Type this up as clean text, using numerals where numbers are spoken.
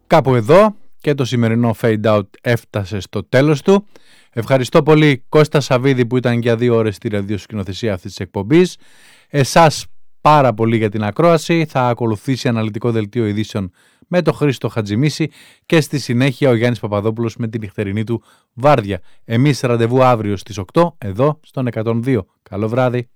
Κάπου εδώ και το σημερινό Fade Out έφτασε στο τέλος του. Ευχαριστώ πολύ Κώστα Σαββίδη που ήταν για 2 ώρες στη ραδιοσκηνοθεσία αυτής της εκπομπής. Εσάς πάρα πολύ για την ακρόαση. Θα ακολουθήσει αναλυτικό δελτίο ειδήσεων με τον Χρήστο Χατζημίση και στη συνέχεια ο Γιάννης Παπαδόπουλος με την νυχτερινή του βάρδια. Εμείς ραντεβού αύριο στις 8 εδώ στον 102. Καλό βράδυ.